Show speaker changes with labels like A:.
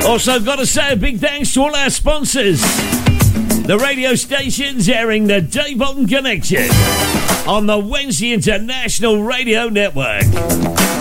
A: Also, got to say a big thanks to all our sponsors. The radio stations airing the Dave Bolton Connection on the Wednesday International Radio Network.